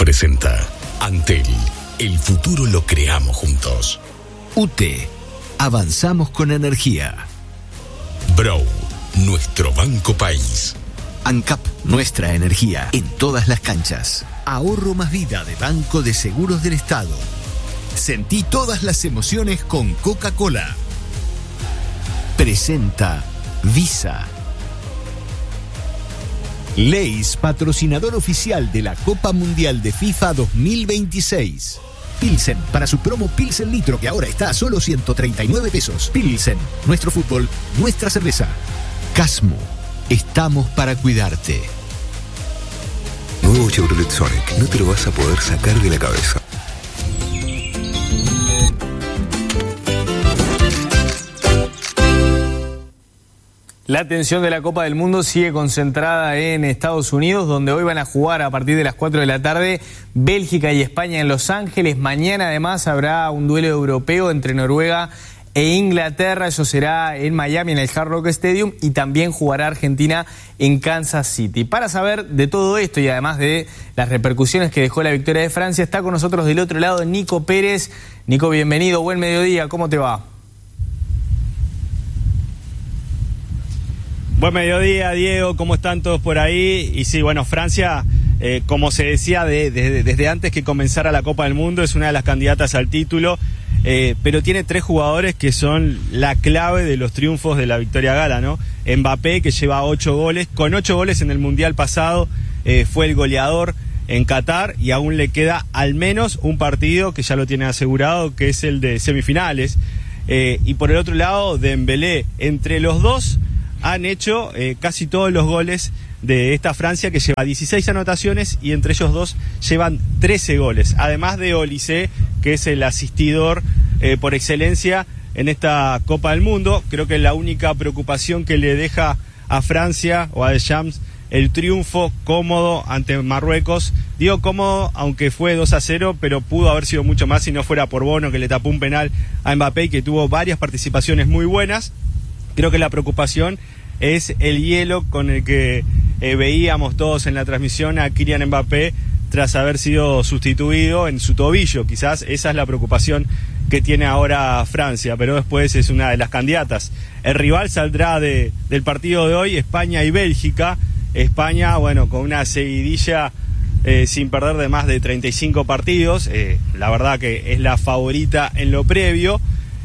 presenta Antel. El futuro lo creamos juntos. UTE. Avanzamos con energía. Brow. Nuestro banco país. ANCAP. Nuestra energía en todas las canchas. Ahorro más vida de Banco de Seguros del Estado. Sentí todas las emociones con Coca-Cola. Presenta Visa. Leis, patrocinador oficial de la Copa Mundial de FIFA 2026. Pilsen, para su promo Pilsen Litro, que ahora está a solo 139 pesos. Pilsen, nuestro fútbol, nuestra cerveza. Casmo, estamos para cuidarte. Nuevo Chevrolet Sonic, no te lo vas a poder sacar de la cabeza. La atención de la Copa del Mundo sigue concentrada en Estados Unidos, donde hoy van a jugar a partir de las 4 de la tarde Bélgica y España en Los Ángeles. Mañana además habrá un duelo europeo entre Noruega e Inglaterra. Eso será en Miami, en el Hard Rock Stadium, y también jugará Argentina en Kansas City. Para saber de todo esto y además de las repercusiones que dejó la victoria de Francia, está con nosotros del otro lado Nico Pérez. Nico, bienvenido, buen mediodía, ¿cómo te va? Buen mediodía, Diego, ¿cómo están todos por ahí? Y sí, bueno, Francia, como se decía desde antes que comenzara la Copa del Mundo, es una de las candidatas al título, pero tiene 3 jugadores que son la clave de los triunfos de la victoria gala, ¿no? Mbappé, que lleva 8 goles, con 8 goles en el Mundial pasado, fue el goleador en Qatar, y aún le queda al menos un partido que ya lo tiene asegurado, que es el de semifinales. Y por el otro lado, Dembélé. Entre los dos han hecho casi todos los goles de esta Francia, que lleva 16 anotaciones, y entre ellos dos llevan 13 goles. Además de Olise, que es el asistidor por excelencia en esta Copa del Mundo. Creo que la única preocupación que le deja a Francia o a Deschamps el triunfo cómodo ante Marruecos. Digo cómodo, aunque fue 2-0, pero pudo haber sido mucho más si no fuera por Bono, que le tapó un penal a Mbappé y que tuvo varias participaciones muy buenas. Creo que la preocupación es el hielo con el que veíamos todos en la transmisión a Kylian Mbappé tras haber sido sustituido en su tobillo. Quizás esa es la preocupación que tiene ahora Francia, pero después es una de las candidatas. El rival saldrá del partido de hoy, España y Bélgica. España, bueno, con una seguidilla sin perder de más de 35 partidos. La verdad que es la favorita en lo previo,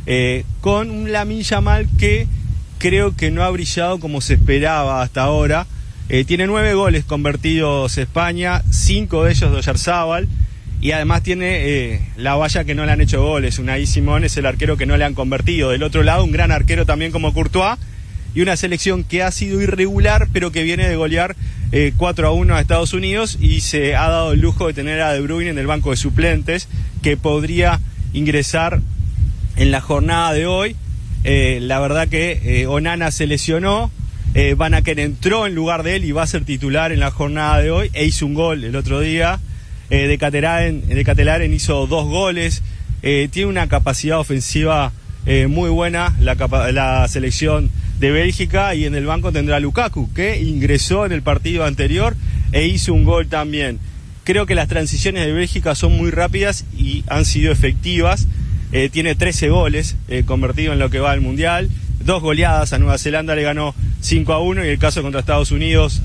con un Lamine Yamal que creo que no ha brillado como se esperaba hasta ahora. Tiene 9 goles convertidos España, 5 de ellos de Oyarzabal, y además tiene la valla que no le han hecho goles. Unai Simón es el arquero que no le han convertido. Del otro lado, un gran arquero también como Courtois, y una selección que ha sido irregular, pero que viene de golear 4-1 a Estados Unidos, y se ha dado el lujo de tener a De Bruyne en el banco de suplentes, que podría ingresar en la jornada de hoy. La verdad que Onana se lesionó, Van Aken entró en lugar de él y va a ser titular en la jornada de hoy, e hizo un gol el otro día. De Ketelaere hizo 2 goles, tiene una capacidad ofensiva muy buena la selección de Bélgica, y en el banco tendrá a Lukaku, que ingresó en el partido anterior e hizo un gol también. Creo que las transiciones de Bélgica son muy rápidas y han sido efectivas. Tiene 13 goles convertidos en lo que va al Mundial, 2 goleadas. A Nueva Zelanda le ganó 5-1, y el caso contra Estados Unidos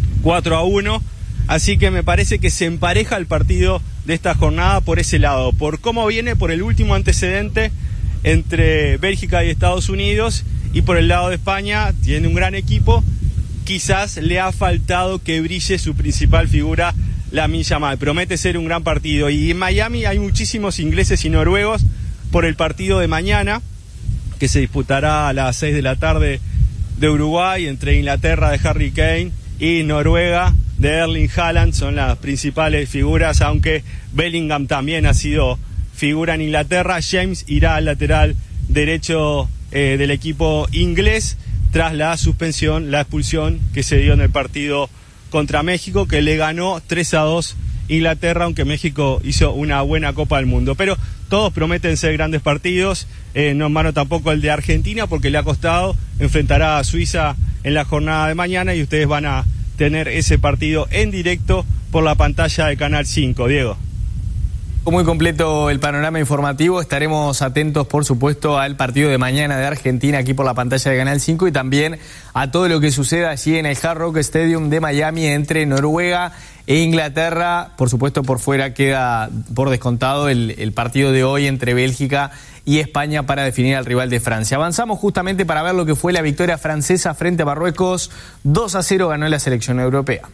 4-1. Así que me parece que se empareja el partido de esta jornada por ese lado, por cómo viene, por el último antecedente entre Bélgica y Estados Unidos, y por el lado de España tiene un gran equipo. Quizás le ha faltado que brille su principal figura, Lamine Yamal. Promete ser un gran partido, y en Miami hay muchísimos ingleses y noruegos por el partido de mañana, que se disputará a las 6 de la tarde de Uruguay, entre Inglaterra de Harry Kane y Noruega de Erling Haaland. Son las principales figuras, aunque Bellingham también ha sido figura en Inglaterra. James irá al lateral derecho del equipo inglés, tras la suspensión, la expulsión que se dio en el partido contra México, que le ganó 3-2 Inglaterra, aunque México hizo una buena Copa del Mundo. Pero todos prometen ser grandes partidos, no en mano tampoco el de Argentina, porque le ha costado. Enfrentará a Suiza en la jornada de mañana, y ustedes van a tener ese partido en directo por la pantalla de Canal 5. Diego. Muy completo el panorama informativo. Estaremos atentos, por supuesto, al partido de mañana de Argentina aquí por la pantalla de Canal 5 y también a todo lo que suceda allí en el Hard Rock Stadium de Miami entre Noruega e Inglaterra. Por supuesto, por fuera queda por descontado el partido de hoy entre Bélgica y España para definir al rival de Francia. Avanzamos justamente para ver lo que fue la victoria francesa frente a Marruecos. 2-0 ganó la selección europea.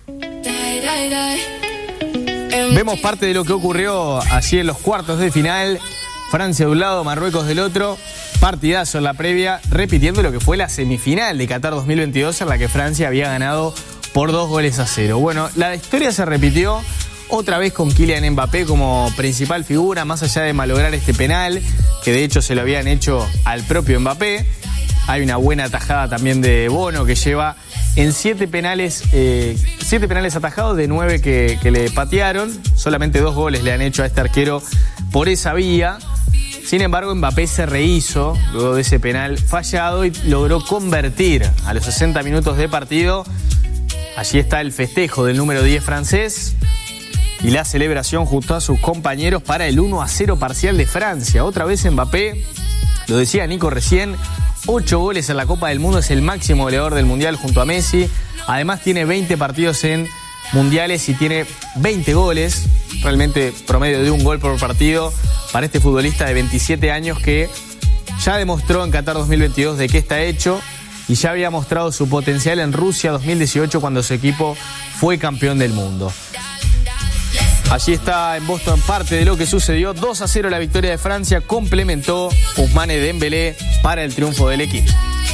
Vemos parte de lo que ocurrió allí en los cuartos de final. Francia de un lado, Marruecos del otro. Partidazo en la previa, repitiendo lo que fue la semifinal de Qatar 2022 en la que Francia había ganado por 2-0. Bueno, la historia se repitió otra vez con Kylian Mbappé como principal figura, más allá de malograr este penal, que de hecho se lo habían hecho al propio Mbappé. Hay una buena tajada también de Bono que lleva en 7 penales atajados de 9 que le patearon. Solamente 2 goles le han hecho a este arquero por esa vía. Sin embargo, Mbappé se rehizo luego de ese penal fallado y logró convertir a los 60 minutos de partido. Allí está el festejo del número 10 francés y la celebración junto a sus compañeros para el 1-0 parcial de Francia. Otra vez Mbappé, lo decía Nico recién, 8 goles en la Copa del Mundo, es el máximo goleador del Mundial junto a Messi. Además tiene 20 partidos en Mundiales y tiene 20 goles, realmente promedio de 1 gol por partido para este futbolista de 27 años que ya demostró en Qatar 2022 de qué está hecho y ya había mostrado su potencial en Rusia 2018 cuando su equipo fue campeón del mundo. Allí está en Boston parte de lo que sucedió. 2-0 la victoria de Francia. Complementó Ousmane Dembélé para el triunfo del equipo.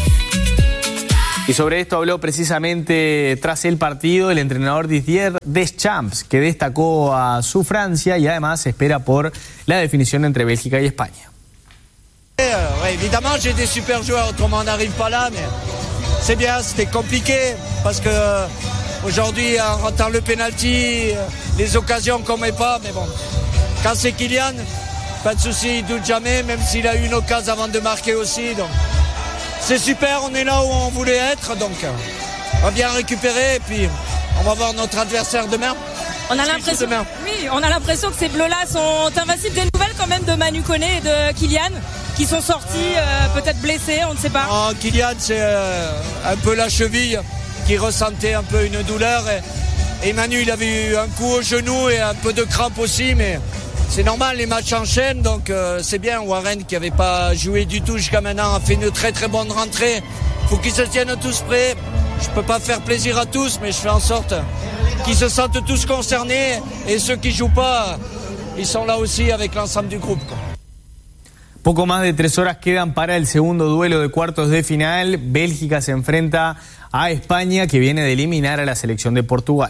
Y sobre esto habló precisamente tras el partido el entrenador Didier Deschamps, que destacó a su Francia y además espera por la definición entre Bélgica y España. Évidemment, j'ai des super joueurs, autrement on n'arrive pas là, mais c'est bien, c'était compliqué parce que aujourd'hui, en ratant le penalty, les occasions qu'on met pas, mais bon, quand c'est Kylian, pas de souci, il doute jamais, même s'il a eu une occasion avant de marquer aussi, donc c'est super, on est là où on voulait être, donc on va bien récupérer et puis on va voir notre adversaire demain. On a l'impression, oui, on a l'impression que ces bleus-là sont invincibles. Des nouvelles quand même de Manu Koné et de Kylian qui sont sortis, peut-être blessés, on ne sait pas. Oh, Kylian, c'est un peu la cheville qui ressentait un peu une douleur et Manu il avait eu un coup au genou et un peu de crampe aussi, mais c'est normal, les matchs enchaînent, donc c'est bien. Warren qui n'avait pas joué du tout jusqu'à maintenant a fait une très très bonne rentrée. Faut qu'ils se tiennent tous prêts. Je peux pas faire plaisir à tous, mais je fais en sorte qu'ils se sentent tous concernés et ceux qui jouent pas, ils sont là aussi avec l'ensemble du groupe, quoi. Poco más de 3 horas quedan para el segundo duelo de cuartos de final. Bélgica se enfrenta a España, que viene de eliminar a la selección de Portugal.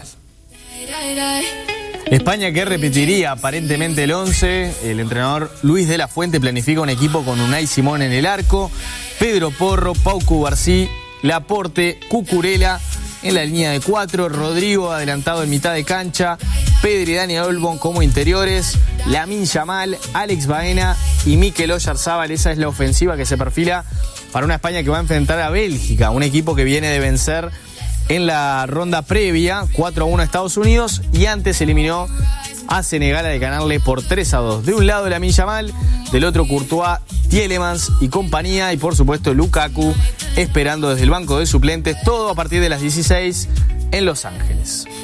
España que repetiría aparentemente el 11. El entrenador Luis de la Fuente planifica un equipo con Unai Simón en el arco, Pedro Porro, Pau Cubarsí, Laporte, Cucurella en la línea de 4, Rodrigo adelantado en mitad de cancha, Pedri y Dani Olmo como interiores, Lamine Yamal, Alex Baena y Mikel Oyarzabal. Esa es la ofensiva que se perfila para una España que va a enfrentar a Bélgica, un equipo que viene de vencer en la ronda previa 4-1 a Estados Unidos y antes eliminó a Senegal al ganarle por 3-2. De un lado Lamine Yamal, del otro Courtois, Tielemans y compañía, y por supuesto Lukaku esperando desde el banco de suplentes, todo a partir de las 16 en Los Ángeles.